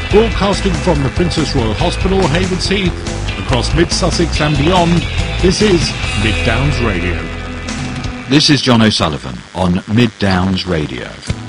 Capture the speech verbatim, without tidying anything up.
Broadcasting from the Princess Royal Hospital, Haywards Heath, across Mid-Sussex and beyond, this is Mid Downs Radio. This is John O'Sullivan on Mid Downs Radio.